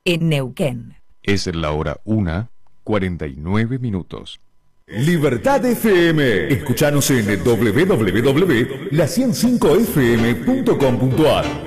en Neuquén. Es la hora 1:49. Libertad FM. Escuchanos en www.la105fm.com.ar.